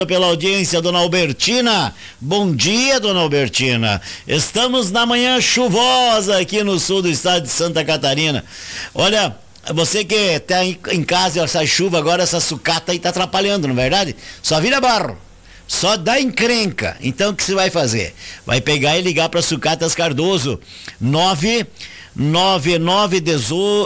Pela audiência, dona Albertina. Bom dia, dona Albertina. Estamos na manhã chuvosa aqui no sul do estado de Santa Catarina. Olha, você que está em casa e essa chuva agora, essa sucata aí tá atrapalhando, não é verdade? Só vira barro, só dá encrenca. Então o que você vai fazer? Vai pegar e ligar para Sucatas Cardoso, 99918